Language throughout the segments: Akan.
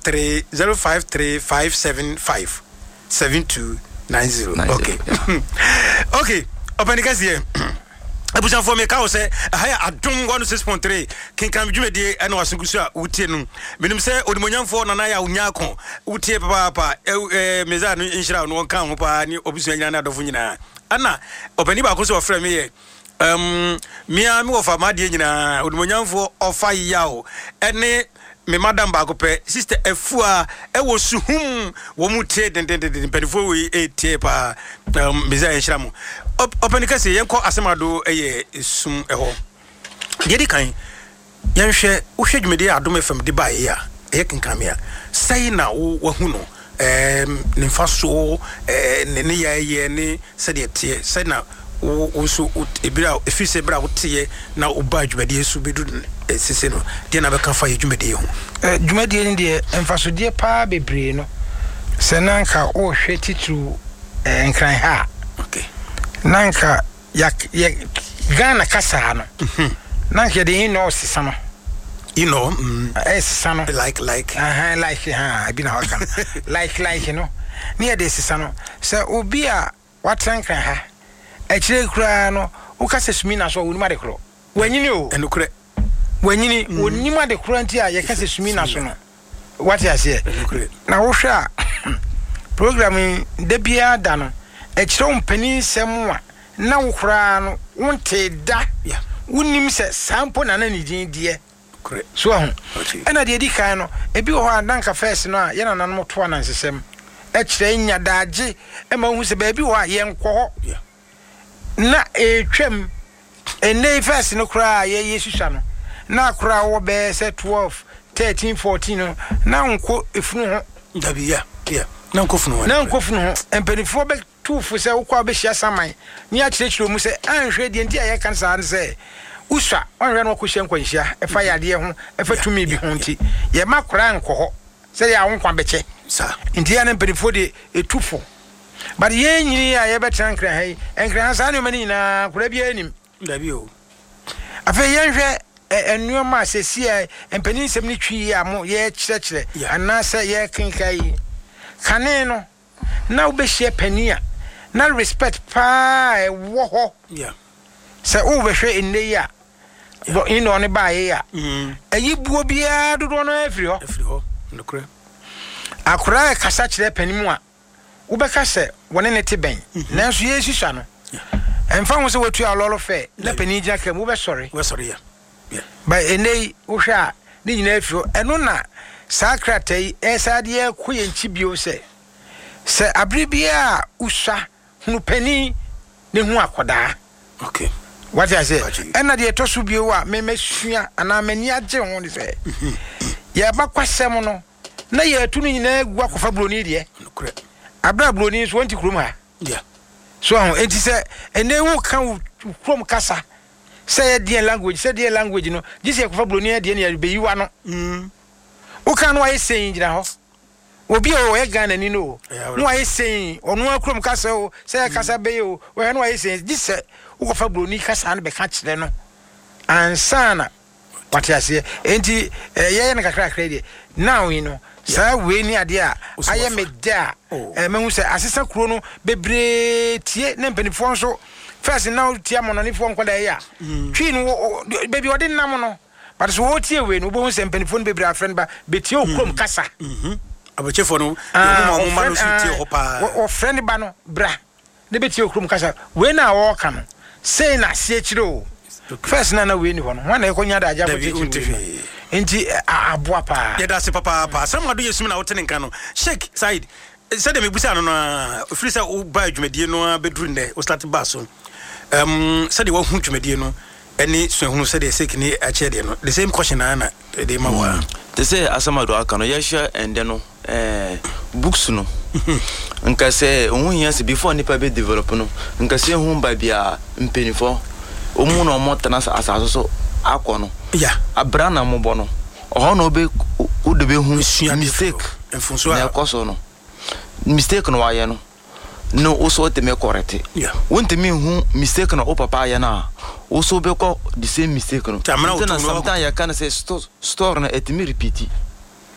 053-575-7290. Okay. Okay. Open the case here. Abuja for me ka say haya adom 106.3 kinkan dwumede ene wasungusu a utie no menim say odimonyamfo nana ya unya ko utie papa meza no inshira no kan ho pa ni obisu nyina na adofo nyina ana opani ba ko so ofre me ye mia me ofa ma de nyina odimonyamfo ofa yawo ene me madam ba ko pe sister efua e wo suhum wo mutie den pedifo we etie pa meza inshira mo opani ka say yenko asemado eye sum eho de di kan yenhwe wo hwe dwumede adom fm de ba ye a eye kinkamia sai na wo hu no ne faso ne ye ne se de tie sai na wo so ebira efise bra wo tie na wo ba dwumede su bedu sese no de na be kan fa ye dwumede ho dwumede ni de emfaso de pa bebre no se nanka wo hwe titru nkran ha. Okay. Nanka ya Ghana kasa no. Nanka de no sisano. You know, sisano like like I been how can like you know. Near de sisano. So obi a watranka ha. E kire kura no, wo kasa sumi na so wo nima de kro. Wanyini o. Enukure. Wanyini onima de kro ntia ye kasa sumi na so no. What you say? Enukure. Na wo hwa programming de bia da no. E kire ompani semwa na wo kura no wonte da. Yeah. Wonim se sampo na na ni din die. Correct. So ho. Ena de di kan no, ebi wo ha danka first no a ye na nanom to anansesem. E kire nya daage e ma hu se ba bi wo a ye nkọ ho. Yeah. Na twem ene first no kura ye yesusa no. Na kura wo be se 12, 13, 14 no. Na nko efunu ho. Dabi ya. Yeah. Na nko funu. Na nko funu ho. Empanifo be tufu se wo kwa be hia saman. Ni a kire mu se anhwe de ntia ye kan sa se uswa onhwe no ko hye nkwanhia e fa yade ho e fa tumi bi ho nti ye makora nko ho se ya wo nkwa beche sa ntia na mpedifo de etufu but ye nyini a ye betra nkra hai nkra sa ne mani na kura bi anim dabi o afa ye nhwe enuoma sesi a empani nsem ni twi ya mo ye kyerɛkyerɛ ana se ye kinkai kane no na wo be hye pania na respect pa e wo ho yeah se wo be hwe enne ya bo ino ne ba ye ya ayi buo bia dodo no afiri ho nokre akora kasa kyerɛ panimu a wo be ka se wone ne te ben nanso ye hihwa no emfa ho se watu alolo fe na pani gya kam wo be sorry yeah ba enne wo hwa a ne nyina afiri ho eno na sakratai esade ye koye nchibio se abribia usha hunu pani ne hu akoda. Okay. What I say? Ena de to subio a me mesua ana mani age ho ni se. Ya ba kwasem no na ya tunu nyina gu akofa broni de. Nokre. Abra broni so anti krum ha. Yeah. So enti se ene wu kan krum kasa. Say the language no. This akofa broni de na be yiwa no. Wo kan no ayi sen gyina ho. Obi o e Ghana ni no. No ayi sen onu akrum kasa o say kasa be o. We no ayi sen this ukofa broni kasa na be ka kire no ansana watiase enti ye na kakra de now you know sa we ni ade a aye me da mehu se asesa kuro no bebre tie na mpanifo nso first now tie amonanifo nkoda ya twi no baby odi nam no but so wo tie we no bo hu se mpanifo no bebre afren ba betie okrom kasa abachefo no mo ma no so tie ho pa o friend ba no bra de betie okrom kasa we na wo ka no say na se chiro first na we ni hono wana ekonya da aja ko tv enti aboa pa ye da se papa sam ado yesum na wote nka no Sheikh Said said me busa no na free say o ba dwumadie no bedru ne o start ba so said wo hu dwumadie no eni so hu said Sheikh ni a che de no the same question na de ma wa they say asamado aka no yesha ende no books no nka se ohun yan se before nipa be develop no nka se hu ba bia mpenifo omu no mo tana asaso so akono yeah abra na mo bono oho no be o de be hu mistake enfunso na koso no mistake no waye no also te me correct yeah wonte me hu mistake no o papa ya na also be ko the same mistake no sometimes ya can say store na et me repeat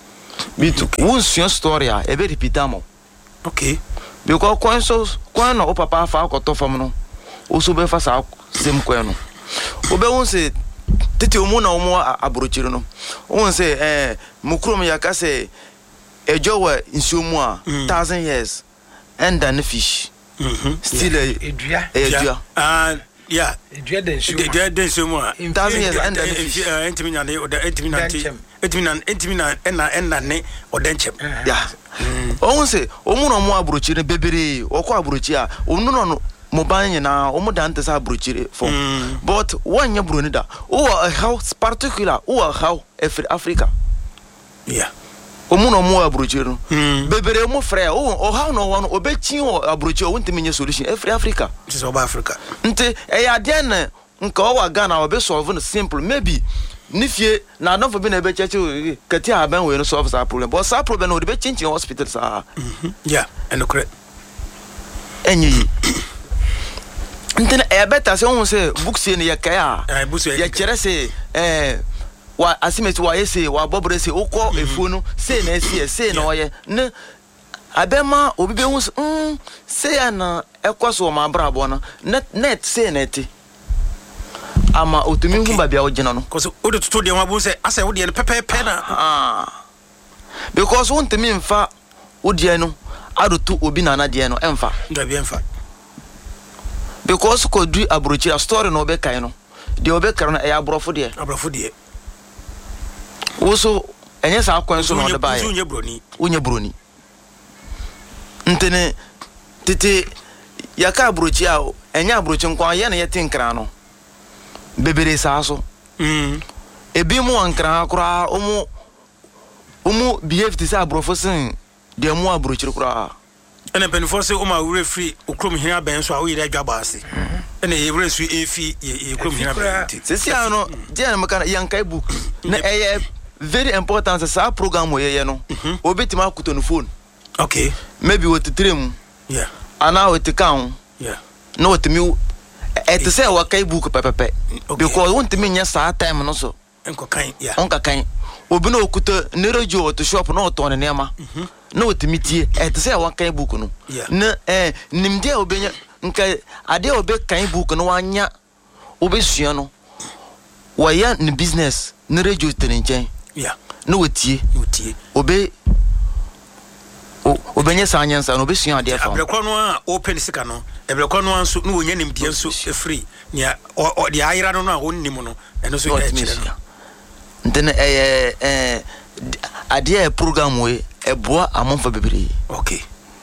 bitu won story a e be repeat am okay because kwan no papa fa akoto fam no o so be fa sa sem kwan no o be won say tete omu na omu abrochiri no won say mukrom ya ka say ejo wa nsuomu a 1000 years and then fish still edua yeah edua den show the nsuomu a 1000 years and then fish entimina ne o da entimina enna ne o denchem yeah won say omu na omu abrochiri bebere okọ abrochi a onu no mo ban na omu dante sa abrochiri for but one nya broni da o a house particular o a how Africa yeah omu no mo abrochiri no bebere mo frɛ o how no one obechi o abrochi o ntimi nya solution every Africa this over Africa nte ya de na nka o wa Ghana o be solve no simple maybe nifie na don for be na be cheche kati aban we no solve that problem but that problem o de be chinchi hospital sa yeah and correct enyi nte better say won say books ni ya kaya ya kire say wa asimeti wa yese wa bobore say ukọ efu no say na esi say na oye ne abema obi be hu say ya na ekoso ma brabo no net say na eti ama otumi hu ba bia ogina no cause o de tutu de wa bu say asa wo de no pepe na because won temi mfa wo de no adotu obi na na de no emfa da bi emfa because ko du abrochi a story no be kai no de obe kar no e abrofo de wo so enye sa akwan so no de bae unye broni ntene tete yaka abrochi a enye abrochi nkwa ye na ye tinkra no bebere sa so ebi mu ankra akura omu behave to say abrofo sin de mu abrochi kura ene penifo se o ma wure free okrom hia ben so a wo yire adwaba ase ene ye wure su efi ye okrom hia ben sisi ano je na maka yankai book na very important sa program ye no obetima akuto no phone okay maybe what trem yeah ana what kan yeah no what me et say wakai book pepepe because won't me nya sa time no so enko kan yeah onka kan obi na okuta ne radio to shop no to ne nema no what me tie et say wakai book no na nimde obenya nka ade obe kan book no wanya obesua no waya ne business ne radio tenenchen yeah no wetie obenye sanyansa no besua ade fa abrekwa no a open sika no abrekwa no anso no wonya nimde nso free nia o de ayira no a wonnim no eno so ya chire ntene ade program we eboa amonfa bebere okay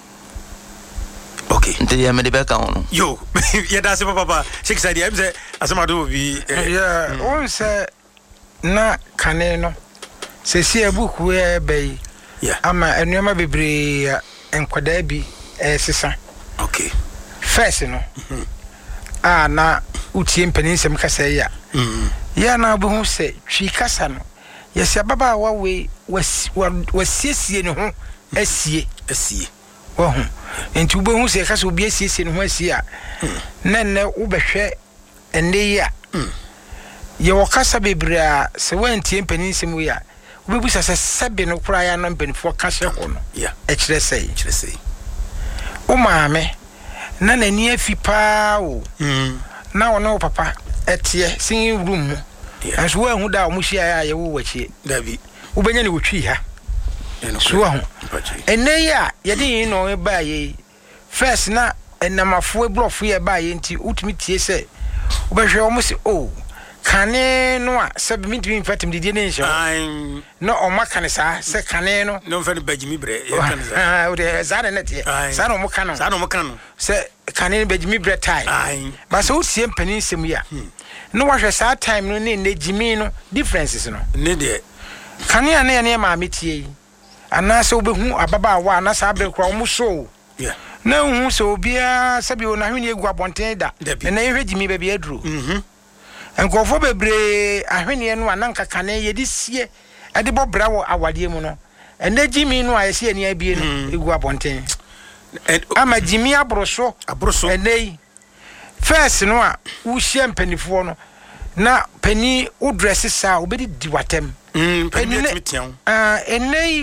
ntene ya mede beka ono yo ya da se papa six side ya mze asema do bi yeah on se na kane no se si ebuku e bei yeah ama enuama bebre enkwada bi sesa okay first no na utie mpeninsem kasa ya ya na obu se twi kasa no yesi baba wa we wasiesie ne ho asie wo ho enti ubo hu se kasa obi asiesie ne ho asie a nenne ubehwe ende ya ye wakasa bebre a se wantie mpeninsem we ya ubebusa se sebe no kura ya no mpenifo kasa ho no yeah e kire sei o maame na nani afi pa o na wono papa etie sin room anso wa hu da o muhia ya ye wo wachie dabi ubenya ne wotwi ha so ho ene ya ye de yin no ba ye first na enamafo ebrofo ye ba ye nti utumi tie se ubehwe o musi o kane no a sebe mitimi fatim didie ne nso no o makane sa se kane no no fa ne bajimi bre ye kan za o de za ne tie sa no mo kano se kane bajimi bre tai ba so utie mpanin sem ya no wa hwe sa time no ne jimi no differences no ne de kane ana ne ma metie ana se obehu ababa wa ana sa abre kro mo so yeah na hu so obia sabi o na hwene egu abonten da na ye hwejimi ba bi aduru enkofo bebre ahwene no ananka kane yedi sie ade bobra wo awade mu no ene jimi no ayese ani abie no egu abonten ama jimi abroso ene first no a wo hie mpanifo no na pani wo dress sa obedi diwatem pani metian ene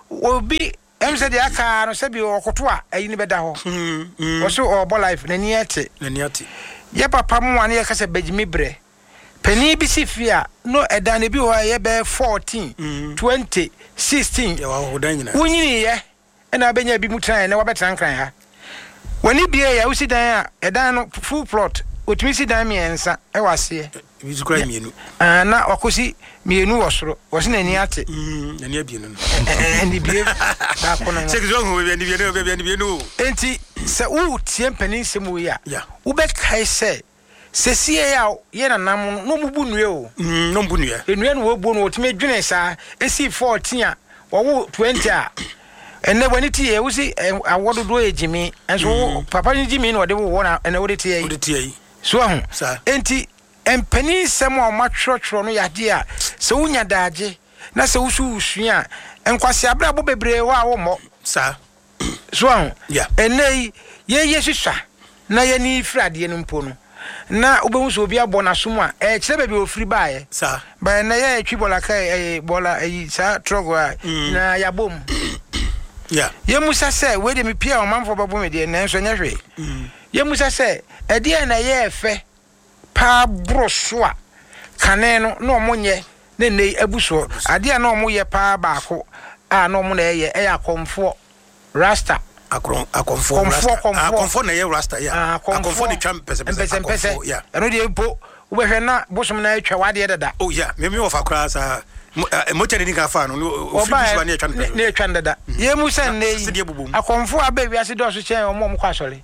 obi em said the aka no se bi okoto a ayi ni beda ho wo so obo life na ni ate ye papa mo wane ye ka se bagimi bre pani bi si fia no eda na bi ho ye be 14 20 16 ya wa ho dan nyina wunyini ye na benya bi mutran na wabetan kran ha wani bie ya usi dan a edan no full plot otumi si dan miensa e wase bi zukura mienu na wakosi mienu wosoro wose na ni ate na ni abienu ndi bie da kono se kizo ho bi bienu enti se u tie mpanin semu ya u be kai se sesie ya ye na nam no mubu nue o no mubu nue enue no obu no otumi dwene sa esi 14 a wo 20 a enne wani tie wusi awodo do ejimi enso papa ni jimi no de wo na enne wo de tie so ho enti empani sem o matwotwo no yade a se wunya daage na se wusu usua enkwase abra bo bebre wa wo mo sa so ho enne ye hwehwa na ye ni frade no mpo no na obehu so obi abona som a kire be ofiri baaye sa ba na ye twibola kai bola sa trogo na yabom ye musa se we de me pia o manfo babo me de na enso nya hwe ye musa se e de na ye efe pa broso a kane no na omonye na nei abuso ade na omoye pa baako a na omo na ye akomfo rasta akomfo na ye rasta ya akomfo ni twam pese ya eno de po wo hwe na bosom na atwa wade dada oh ya me wo fa kra sa mocha ni ka fa no ofisi ni atwa na atwa dada ye musa nei akomfo abawi ase do so chen omo kwa sole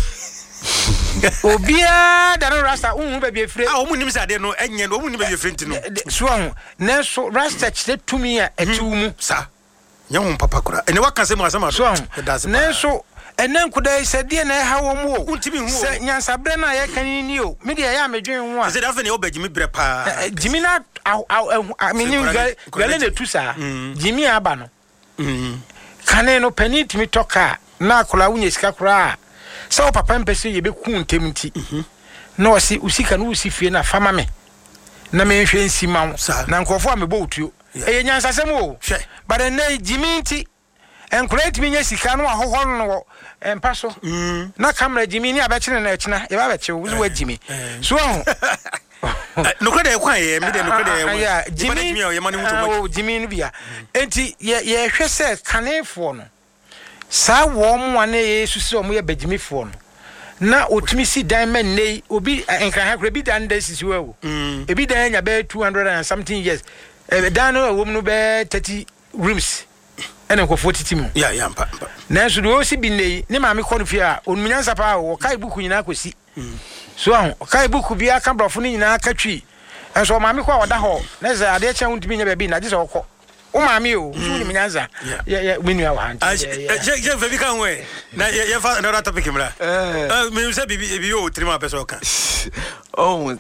obia da no rasta unhu ba bi efre omu nim sa de no enye no omu nim ba bi efre ntino so ho na so rasta chire tumi a atiwu sa nyam papa kura ene waka se mu asama so na so enen kuda se de na ha wo mu o untimi hu se nyansa bre na ye kan ni o me de ya medwen hu a se da fa ne obagimi bre pa jimi na amini gale ne tusa jimi aba no kane no pani timi toka na akola wunye sika kura so papa mpese ye be ku ntemti na osi usika no usifie na fama me na me hwe nsima na nkofo a mebo otuo eye nyansasem o bare na jiminti encourage me nya sika no ahoho no empa so na camera jimi ni abekire na ekina ye ba beche wo wa jimi so no kwede kwa ye me de no kwede ya jimi ye mani muto jimi no bia enti ye hwe se kanefo no sa wo mo na yesu se o mo ye bagimifo no na otumi si dan men nei obi enkan ha kra bi dan da sisi wo ebi dan nya be 200 and something years dan no wo no be 30 rooms ene ko 40 timu ya mpa na so do si bi nei ne ma me ko no fia onumnya sapa wo kai buku nyina kosi so an kai buku bia ka brofo ni nyina ka twi enso ma me ko oda ho na za ade chen untumi nya be bi na je so ko o mami o so ni minyanza ya menu awa je ve bi kan we na ye fa na topic mra me se bi yo trima person kan oh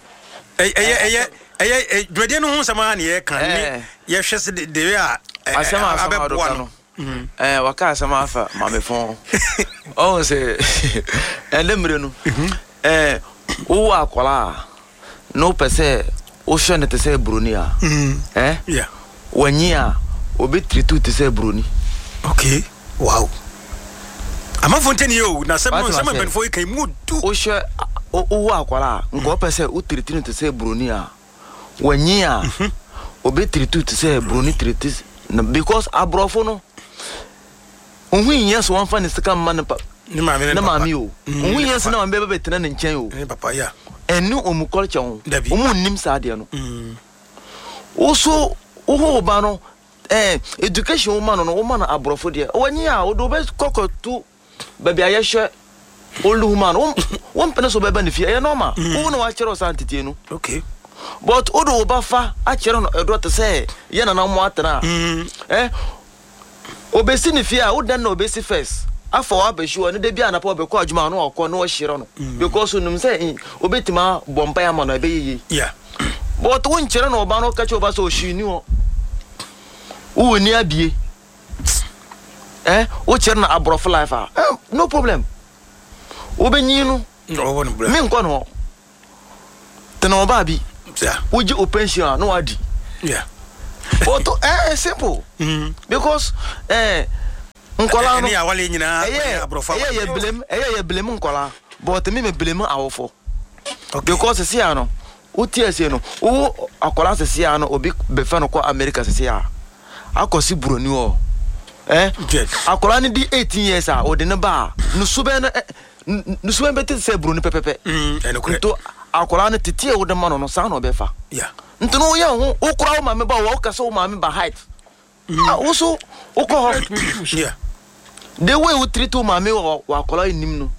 dwede no hu sama na ye kan ni ye hwese de we a asama no waka asama afa mame fon oh se elemre no o akola no pese o shone te se brunia yeah wanyia obi tritu te se bruni okay wow ama fonteni yo na sama ben foi kai mudu o she o akwala ngo pese o tritu te se bruni a wanyia obi tritu te se bruni tritu because abrofo no ohun yes one fan is come man pa ni mami o ohun yes na mbe be tena ne nchen o ni papa ya enu omu culture o omu nim sa de no also oho ba no education woman no woman abrofo de wanyi a odo be kokotu baby ayehwe olu woman won pene so beba ne fie e normal wo no wa kire santete no okay but odo oba fa a kire no edo te say ye na na mo atena obesi ne fie a wo dan na obesi first afa wa be sure ne de bia na pa obekọ adwuma no okọ no hire no because num say obetima bompa ya ma no be yiyi yeah but won kire no oba no ka che oba so shini o wo ni abie o kire na abrof life no problem obenyi no me nko no tena oba bi yeah woji open pension no adi yeah Oto simple. Because nkola no any awale nyina abrofa. Ye blame nkola. But me blame awofo. Because see ano, utie no, wo akola se ano obi befa no kwa America se ya. Akosi buroni o. Akola ni di 18 years a o de ne ba. Nusube beti se buroni pepepe. To akola ni titi e wo de mano no sa no befa. Yeah. Nto no ye ho okura wo mame ba wo kase wo mame ba height. Wo so okọ ho. Yeah. The way we treat wo mame wo akola nim no.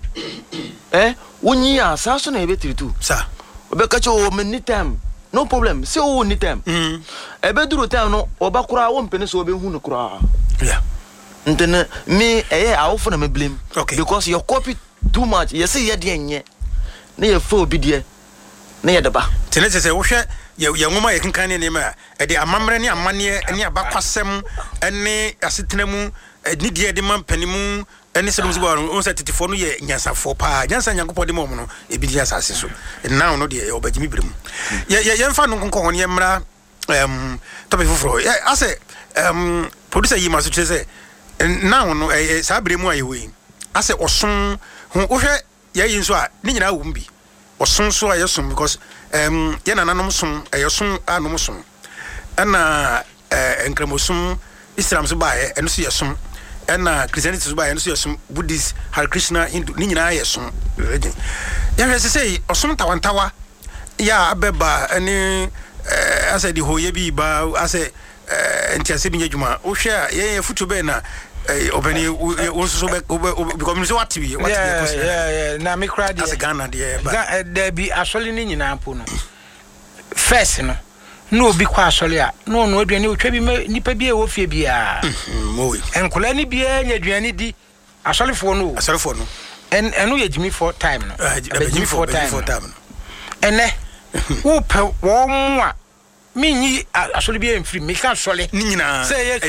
Unyi asa so na ebe treat tu. Sir. Obe ka cho me ni time. No problem. Say wo ni time. Ebe duru time no oba kura wo mpene so obe hu no kura. Yeah. Ntene me awofo na me blame. Okay. Because you copy too much. You say ye de enye. Na ye fo obi de. Na ye deba. Tene se wo hwe ye ngoma ye kenkan ne ma e de amamre ne amane ne abakwasem ene asetena mu ni de de mampanimu ene se dum on se titifo no ye nyansafo pa nyansa nyankopɔ de mom no e bi di asase so now no de obagimi birem ye mfa no konkon ne mra topic foforo ase producer yi maso chese now no sa biremu aye we ase oson ho wo hwɛ ye yin so a ni nyina wo mbi oson so aye som because ye nananom som aye som anom som ana enkramosom Islam so bae eno so ye som ena Christianity so bae eno so ye som Buddhist Hare Krishna Hindu ni nyina ye som religion ya hwɛ sei osom tawantawa ya abeba ani asa di hoye bi ba asa entiase bi nyadwuma wo hwɛ ye futu be na obani wo so be because so what be yeah na me crowd as Ghana de there be asole ni nyina mpo no first no obi kwa asole a no aduane otwa bi nipa bi e wo fie bia moi enkola ni bia nya aduane di asolefo no eno ye jimi for time no jimi for time ene wo pe wo mwa minyi asole bia mfiri me ka asole ni nyina say ye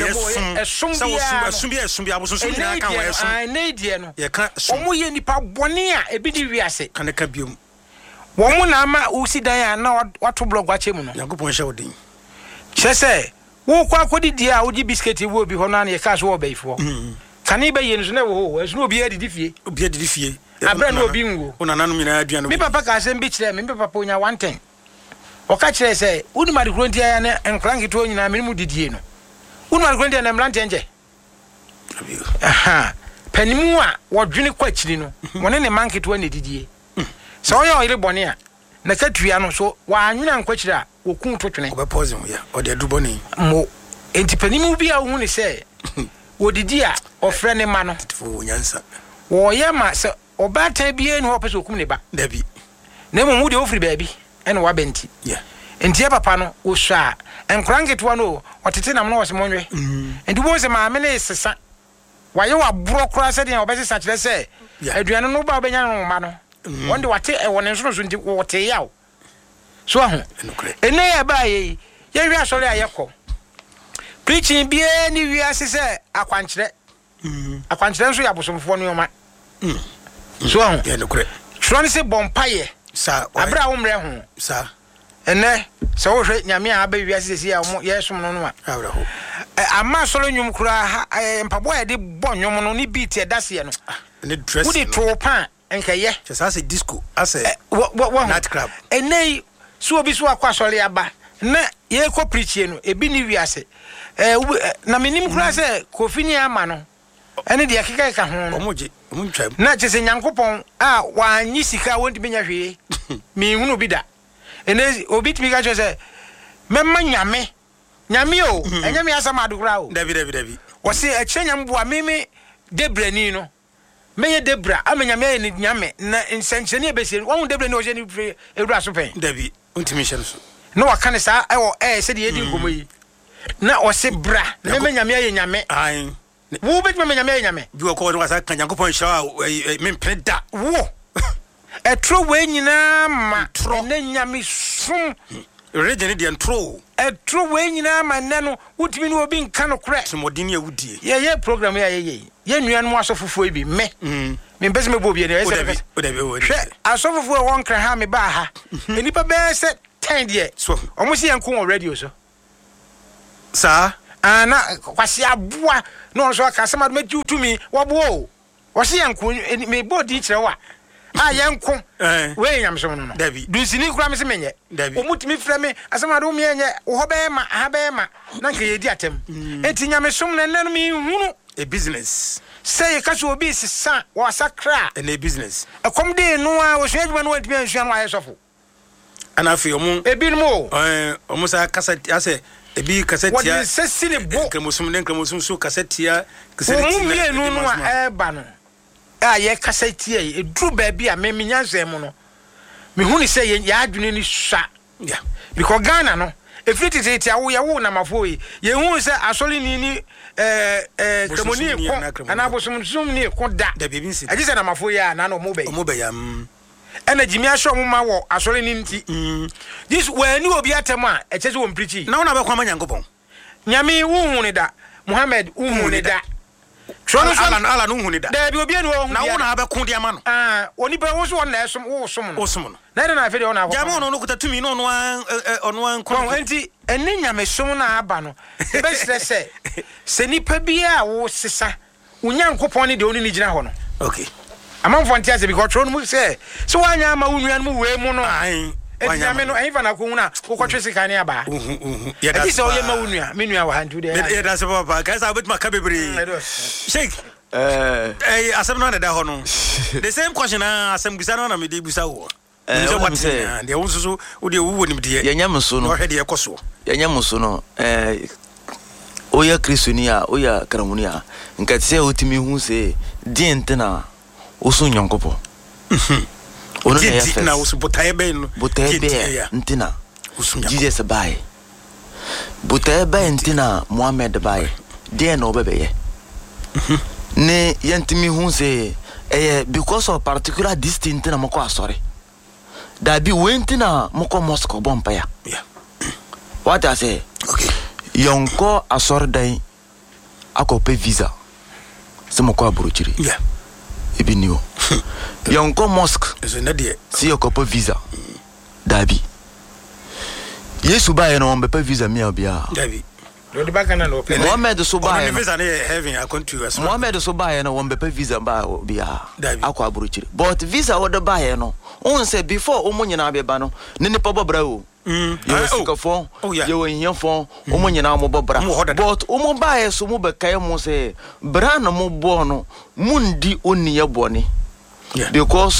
esum bia aboso so nyina ka wo esum na die no ye ka omo ye nipa bone a ebi di wiase kan ka biom womu na ama usi dan na wato blog wache mu no yakopon hye odin chese wo kwa kodi dia wo di biscuit wo bi ho na ye ka so wo baifo kani be ye no na wo esu obi adidi fie abra na obi ngo onananu nyina aduano mi papa ka sem bi kire mi papa onya 110 o ka kire se uni mari kronti ya na enkrangi to nyina mi mu didie no uni mari kronti na mlante nje aha panimu a wo dwene kwa kiri no woni ne manke to na didie so yo ile boni a na katua no so wa anwena nkwakira wo kun to twene obe pause mo ya o de du boni mo entipanimu bi a wo ne se wo didi a ofre ne ma no tifo nyansa wo ye ma se obata bie ne ho pese okum ne ba dabi na mo mu de ofri baabi ene wa benti yeah entie papa no wo sha enkrangeto no otete nam no wo se monwe enti wo se ma me ne sesa wa ye wa bro kra se de obese kire se aduane no ba obenya no ma no wonde wate won nso so ndi wote yawo so ahu ene ya ba ye hwe asore ayeko preaching bie ni wi asese akwankyere akwankyere nso ya bosomfo no yoma so ahu tron se bompaye sa abra wo mre ho sa ene se wo hwe nyame a ba wi asese ya mo yesom no no a abra ho ama solo nwum kura mpabo ya de bonwom no ni beat e dase no ne dress wo de to pan enkaye just as a disco as a night club enei so obi so akwasole aba na ye ko preach no ebi ni wiase na menim kura se kofi ni ama no ene de akeka ka ho omoje omuntwam na chese nyankopon a wanyi sika wonti benya hwe mi hunu bi da ene obi timi ka chese memma nyame o enyame asama adukura o dabi wo se nyambo a meme debrani no meye debra amenyame ni nyame na nsenchene ebesi won debra ni o je ni ewura so pen dabi untimi hye so no waka ne sa se de yedi ngomo yi na o se bra na menyame ye nyame ai wo bet menyame ye nyame bi wo ko no wasa kan yankopon hye me mpeda wo etro we nyina ma ne nyame sum region de ntro etro we nyina ma ne no wutimi ni obi nka no kore trimodin ya wudie ye program ya ye nuan mo asofofo bi me mpese me bobi ne ese asofofo won kra ha me ba ha enipa be se 10 die omo si yanko on radio so Sir? Na kwasi aboa no so aka sama me tutumi wabo o se yanko me body kire wa yanko we nyam so no du sini kura me se menye o mutimi frɛ me asama do me enye wo hobe ma habe ma na nka yedi atem enti nyam so no nanu me hunu a business say ka so obi sisa wa sakra and a business akom de no a wo so adwuma no antimi anhua no ayesofo ana fe omo ebi no omo sa cassette ase ebi cassette ya what se sine bo kremosum so cassette ya cassette no no a eba no ye cassette ya edru ba bi a me nyanse mu no me huni say ya adwene ni swa yeah because Ghana no efititi awo ye wo na mafo ye hu se asoli ni kemoni ko anabosum ni ko da bibi nsi aji se na mafo ye na no mo be ya energy mi ahwo mo ma wo asori ni nti this we ni obi atem a echeze wo mprichi na wona be kwa manyankopon nyame wu hu ne da Muhammad wu hu ne da ala no hu ne da da bi obi anu hu na wona be ko de ama no oni pe wo so na esom wo som no na na afi de wona jama no kuta tumi no ono an ko enti eni nyame som na aba no be sire se nipa bia wo sesa unyankopon ne de oni ni gina ho no okay amanfo ntiase because tro no mu say so wanya ama unua no mu we mu no wanya me no ayifa na ko huna ko kwatwe sika ne aba ya da so ye ma unua me nua wa hantu de ya da se papa ka sa betima ka bebre shake asem no na da ho no the same question asem bisa no na me de bisa wo so what say de wo so wo de wo nim de ya nyam so no wo de ekoso ya nyam so no oya kristonia oya karamunia nka tse otimi hu se dientina osun nyankopo ono na ya na osu botaebe ntina Jesus bai botaebe ntina Muhammad bai de na obebeye ne yantimi hu se because of particular distinct na mako asori da bi wentina mako mosque bompa ya what I say okay yonko asori dai akope visa se mako aburuchiri yeah ebiniwo yonko mosque so na de si yokopo visa dabi Yesu bae no mbepa visa mi obia dabi do baka na no pe Muhammad so bae no visa na heaven account as Muhammad so bae no mbepa visa ba obia akwa aburuchiri but visa wo de bae no on say before omunyina abeba no ne ne pobobra o yesikafo yewo hiafo omunyina mo bobra but omo bae so mo bekae mo say bra na mo bo no mundi oni ye boni because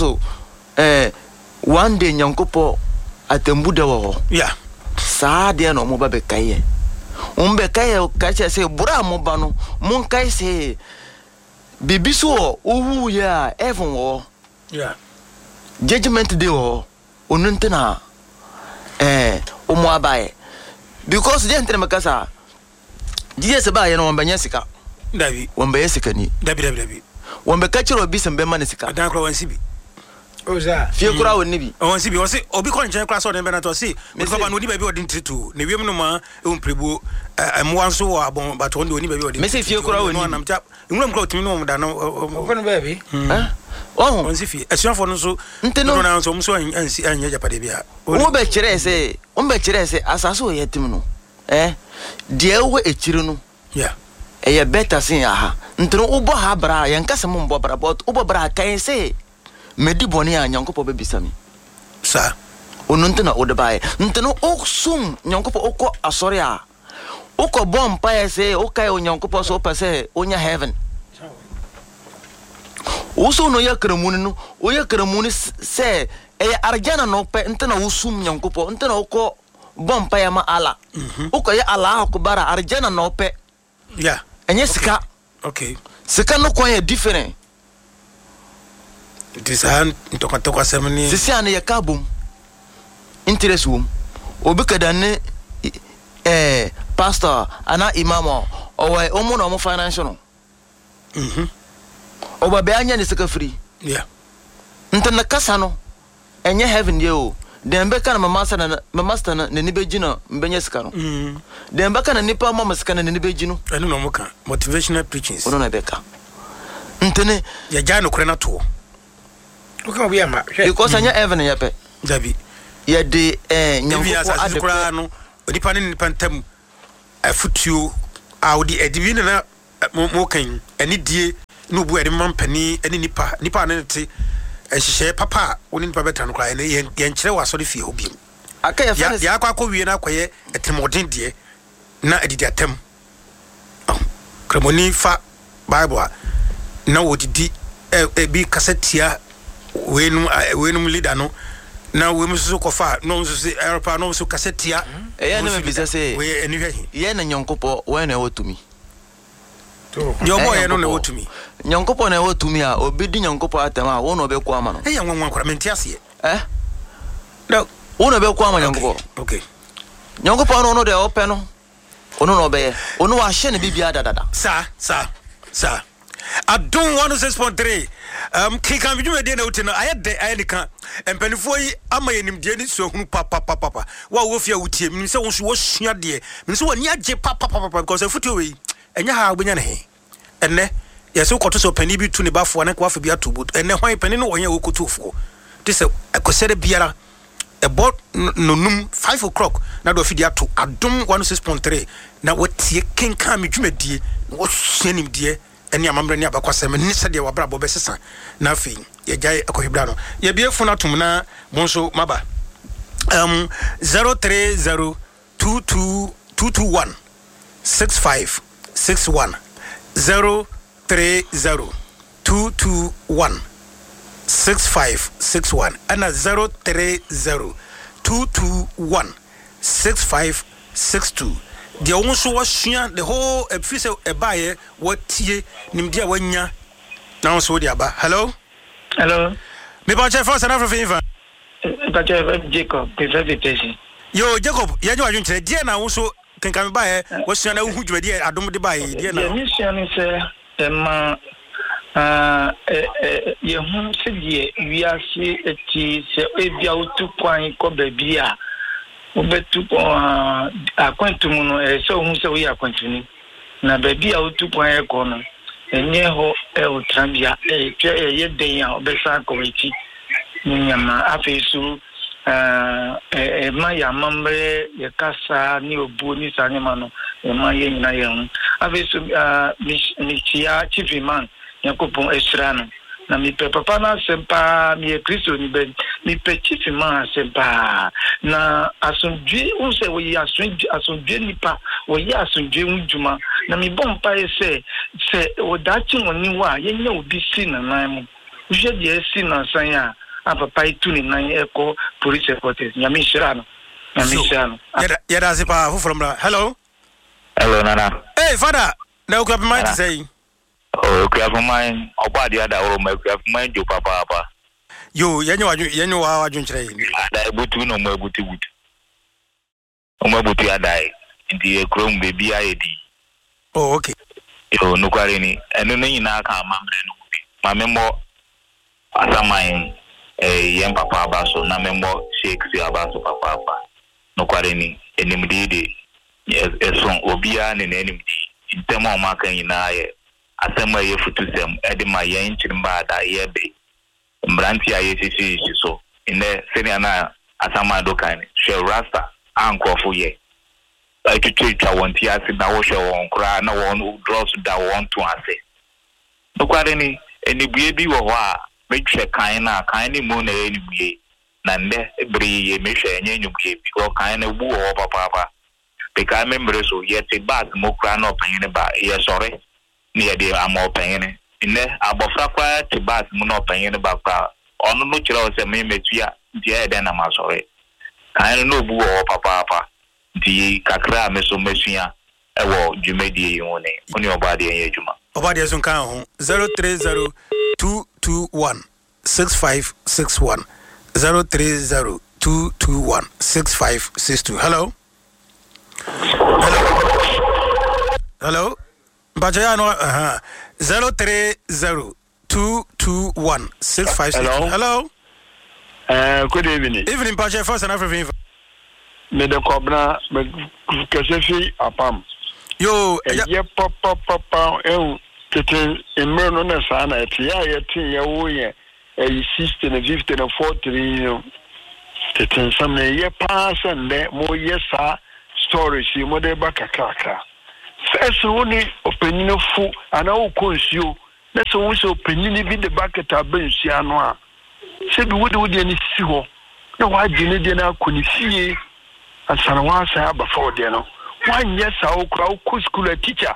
one day nyankopo atembuda wo saa de no mo ba bekae umbekae kacha say bra mo ba no mon kai say bibiso owu ya even wo judgment day wo onuntina omo abaye because je ntere makasa Jesus baye no wambanya sika dabi wambaye sika ni dabi wambe kachiro bi sembe man sika dan kro wansibi oza fie kura woni bi wansibi wose obi ko nchen kra so de be na to si me ko ba no di ba bi odin tritu ne wiem no ma emprebu amwanso wa bon but on di ba bi odin me se fie kura woni no nam ta nwura mkra otimi no mo da no ko no baby wansifi esuafo no so no na so mso ansi anya japade bia wo be kire se asaso yetim no de wo ekire no yeah better sin aha ntino ubo ha bra yankase mo mbo bra but ubo bra kan se medi boni a nyankopo be bisami sa onu ntino wo de bae ntino oksum nyankopo okọ asori a okọ bompa ya se okai onyankopo so pese onya heaven uso no yakramuni no o yakramuni se arjana no pe ntino usum nyankopo ntino okọ bompa ya ma ala okọ ya ala akubara arjana no pe yeah enye sika okay sika no kwa different design to semni sisi ane ya kabum interest wum obikada ne pastor ana imamo owe omo no mo financial oba be anya ne sika free yeah ntana kasa no enye heaven ye o dembe kana master na ne begino mbenye sika no dembe kana nipa mama sika na ne begino eno no muka motivational preachings ono na beka ntene ya jano kure na to uka obi ama because anya heaven ya pe dabi ya de nyango adekura no nipa ne nipa ntam afutuo audi edivine na mo kan ani die no bu ede man pani ani nipa na te ehye papa woni nipa betra no kra ene ye nkyere waso de fie obi akaya fa ya akwa wie na akoye etemodin de na edidi atem kremoni fa bible na wodidi bi kasetia wenum leader no na we muso kofa no muso aeropa no muso kasetia na bisa se we eni ye na nyankopo we na wotumi yo boy no na wotumi nyankopo na wotumi a obedi nyankopo atama wo no be kwa ama no ya nwanwan kwara mentiase no wo no be kwa ama nyankopo okay nyankopo no de ope no ono no be ye ono wa hye ne bibia dadada sa Adon 106.3 kika bidwuma de na wote no ayedika empanifo yi ama yenimde ni so hunu papa wa wo fia wotie mi se wo so wo sua de mi se woni agye papa because afuto we enya ha obenya ne he enne yeso koto so pani bi tu ne bafo na kwa fa bi atobo enne hwan pani no wonya wo kotofo te se akosere biara ebo nonum 5 o'clock na do fidi ato Adon 106.3 na wotie kenka medwumadie wo sua nimde eni amamre ni abakwasem ni sede wa brabo besesa na afi ye gyae akohibra no ye bie funa tum na monso maba 03022216561 03022216561 ana 03022216562 the also was the whole episode ebaye what tie nimdia wanya now so dia ba hello me ba chef first na favor Jacob presentation yo Jacob ya nyu adwunche dia na also kenkan baye wasua na hu dwuma dia adom de baye dia na mission is ma ye hu se die wiase eti se ebia otu kwan ko babia obetu akwantumu no so hu se we akwantuni na babia otu kwan ko no enye ho otrambia ye den ya obesa komiti nyama afesu ma ya mamre ye kasa ni obu ni sanema no ma ye nyina ye hu afesu ni chia chifiman yakopon esrano na mi pe papa na sempa mi Kristo ni ben mi pe chifiman sempa na asundwe unse we asundwe nipa we asundwe unjuma na mi bompa ese se odachi woni wa ye nya obi si na nan mu uje de si na san ya papa itu ni nan eko police headquarters nyami shirano ya da zipa fu from hello nana hey father na ukap mind say okay for mine obadi ada oro ma okay for mine jo papa yo yenyo wa adwunchire ada ebutu no mo ebutu ada ndi e krom baby ayedi oh okay yo no kware ni eno no nyina aka amamre no bi ma membo asaman yen papa abaso na membo shakes abaso papa no kware ni enimdide eson obia ne enimdi ntema o maka nyina ye asema ye futusem edima ye nchirimba da ye be mbranti aye sisi so ine senior na asama dokan she rasta ankofo ye tututa wonti ase na wo hwe won kra na won draws da won to ase nokware ni enibue bi wo ho a mehwe kan na kan ni mu na enibue na nde ebri ye mehwe enye nyumke bi ko kan na bu wo papa beka membre so ye te bag mo kra na opanyene ba ye sore ni ye de amo opanyene ine abofra kwa te bag mo na opanyene ba kwa onu no kira o se me metua dia e de na ma sore kan no bu wo papa di kakra meso mesua ewo dwumedie yone oni obade en adwuma obade so kan ho 03022216561 03022216562 hello Bajaya no 03022216562 hello good evening Bajaya first and everything me de kobna me kesefi apam yo ye papa tete emre no na sana etia ye tin ye wo ye 60 na 50 na 43 no tete some ye pass and mo ye sa stories yi mo de ba kakaka first woni openino fu ana wo konsuo na so wo so openini bi de bucket abansua no a se bi wodi ani si ho na wa gine de na akoni fie asana wa sa aba fa ode no wan yes a wo kra wo school teacher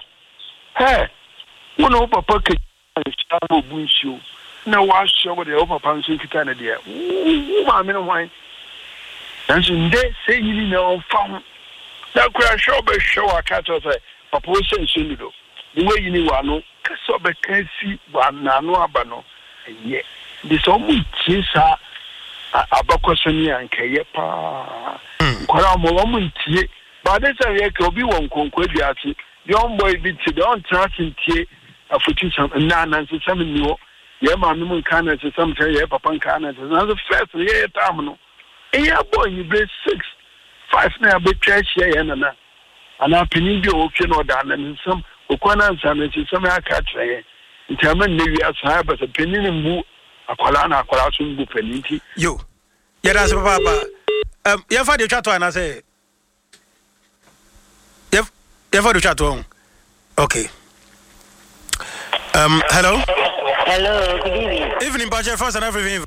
wono papa ke nshawo bunsuo na wa show de wo papa nso kita na de ma me no wan nanso nde se yiri na on fa da kura show be show akato say papa wo se nso nido ni we yini wa no kaso be kansi wa na no aba no ye de so mu tisa abakoso ni ankaye pa kwara mo mu ntie ba de say ye ke obi won konko abiati young boy bi ti don trust ntie afuti sam na nanso sam ni wo ye ma me mun kana se sam say ye papa kana se na the first ye time no e boy you be 6-5 na be trash ye na ana pini bi o twe no da na nsam okwana nsam se sam aka traye ntama newi asa ba se pini ni mu akwala na akwala so mbu paninti yo ya da se papa ya fa de chato ana say ya fa de chato okay hello good evening. Evening, Baja, first and everything.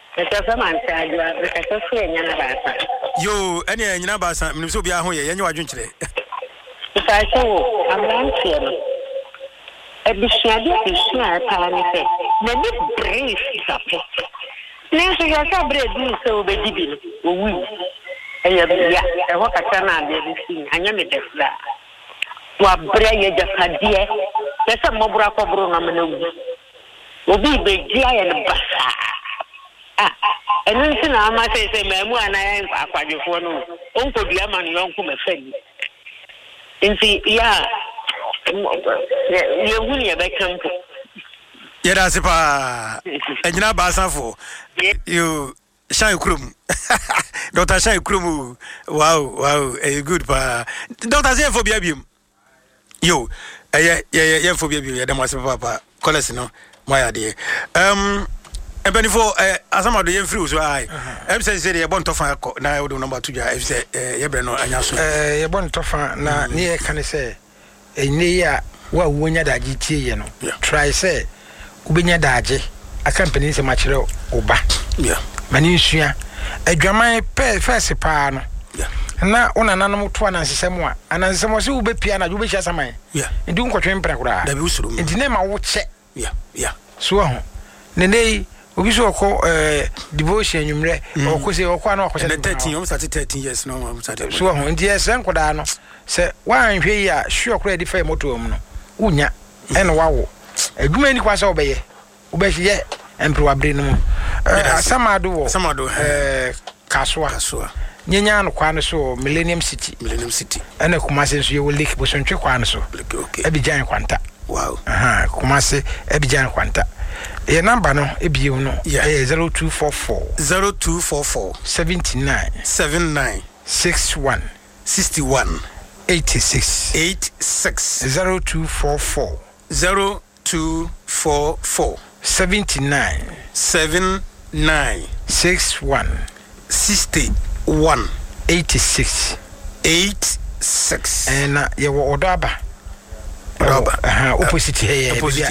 Yo, any Yanabasa, Minusubia, and you are drinking today. If I say, I'm not here. A bishop is here, Palanife. Maybe brave is up. Nancy, you are bread, so be dipping. We. I walk a canal, everything, and you may just that. What bread just had dear. There's a mobra for Bruno. Obi be dia and basa and nti na ama say memu anaye akwadefo no onko bia ma no yonko mafani nti ya ye huni e be kampo ye da se pa enyina basa fo you shine krum Dr. Shine krum wow good pa Dr. Zefo bia biem yo ye fo bia biem ye da mo se papa college no my idea ebeni for asama do yen free so ai em say dey bon tofa na we do number 2 ja say ye bre no anya so ye bon tofa na ne ye kan say eni ya wa wonya daji tie ye no try say ubenya daji a company say ma kire oba mani nsua adwaman first pa no na ona nanom to anansesem a anansesem so ubepia na ubehia saman ndi nkotwe mpra kura da bi usuru ndi ne ma wo che so ho nene obi so ko devotion nwumre okose okwa na okose 13 almost 13 years no almost so ho ndi esen koda no se wan hwe ya sure kura di fa moto mu no unya ene wawo adwuma ni kwa se obeye obehye empro abre no asamado wo kaswa nyenya no kwa no so Millennium City ene Kumasi so ye wo lake bo so ntwe kwa no so Abidjan kwanta wow Kumasi Abidjan kwanta e number no ebie no 0244 79 61 86 0244 79 61 86 and ye wo odaba opposite here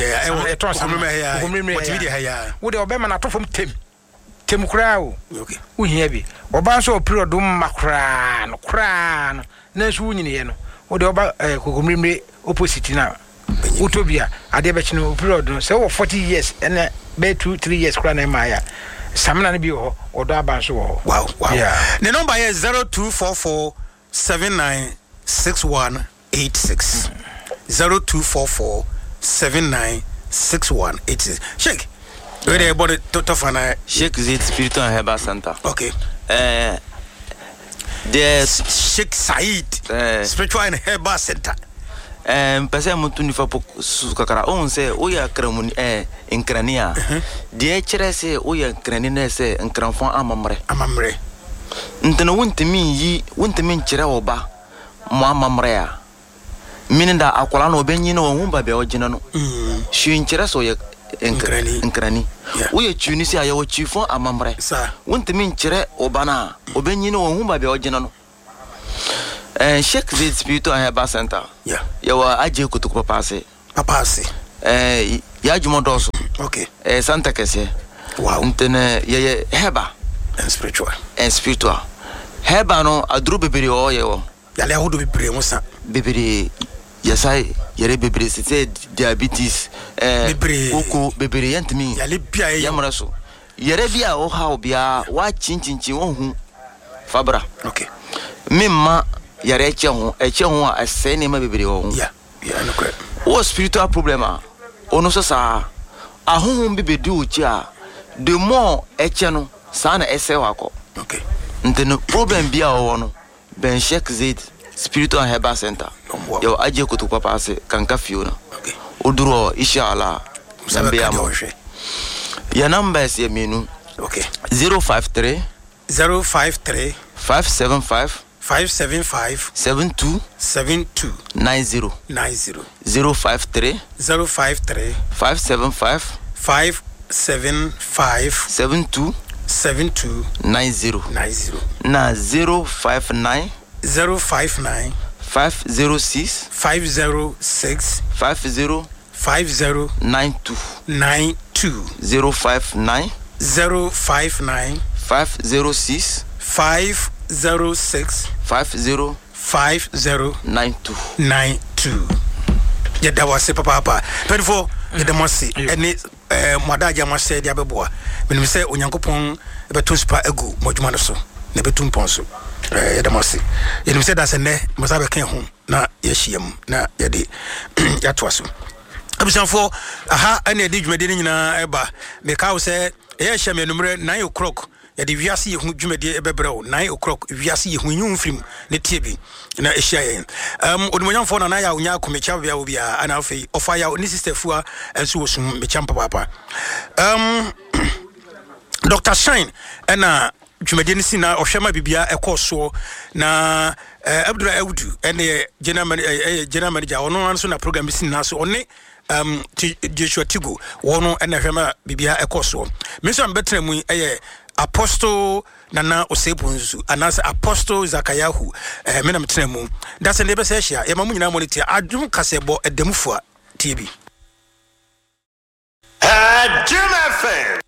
wo de obema na to fom tem kura o okay wo hia bi oba so period makra no kra no na so nyine ye no wo de oba kokomrimre opposite na utopia ade be chino period no say 40 years and be 2-3 years kra na ma ya samna ne bi ho odo abanso ho wow yeah the number is 0244 796186 0244 796186 Sheikh where they bought it to fana Sheikh Zid Spiritual and Herbal Center okay there's Sheikh Said Spiritual and Herbal Center pese mutu ni fa kakara on se o ya kramuni enkrania de chere se o ya enkrani na se enkranfon amamre ntena wontemi chere oba mo amamre ya mininda akwala no benyi no hu ba be ogina no shi chere so ya enkrani o ya tunisi ya wo chifon amamre wontemi chere oba na obenyi no hu ba be ogina no Sheikh Zayed Spiritual Herbal Center. Yeah. Yawa aje kutuku papase. Papase. Ya jumodoso. Okay. Santa Kese. Wow. Ntene ye herba and spiritual. Herba no adru bebere o ye wo. Yale ahodo bebere mo sa. Bebere yesai yere bebere c'est diabetes oko bebere yantimi. Yale bia ye yamra so. Yere bia o ha obia wa chinchinchi wo hu fabra. Okay. Mimma yare eche ho a asene ma bebere wo. Yeah no correct. O spiritual problem ono so sa ahonhom bebedu uchi a the more eche no sa na ese wako. Okay. Nteno problem bia o no ben Sheikh Zayed Spiritual Herbal Center. Yo aje kutu papa ase kanka fiona. Okay. Oduro inshallah. Your numbers ye menu. Okay. 053 575 72 90 053 575 72 90 na 059 506 50 92 059 506 50 92. Yeda wase papa. Pedifo yeda mose ene mwadaja mose dia beboa. Menim se onyankopon beto spa egu modwuma no so. Na betu mponso. Yeda mose. Yenim se da se ne mosa be kan ho na yehyiam na yede yato aso. Abusanfo aha ene de dwumade ni nyina eba me ka wo se yehye me numre 9 o'clock yede wiase yehu dwumade ebebrɛw 9 o'clock wiase yehu nyum frim ne tie bi na ehia yen odumonyamfo na ya onya komecha bia wo bia ana afei ofa ya ni sister fua enso wosum me champa papa Dr. Shine ena dwumade ni sina ohwema bibia ekoso na Abdul Awudu ene general manager ono anso na program sina so one Joshua Tigo wono ena hwema bibia ekoso me so am betra mu Apostle Nana Osepunzu anas Apostle Zakayahu mena metena mu that's the neighbor session e mamu nyina monitor adum kasebo edemufua TV Adum FM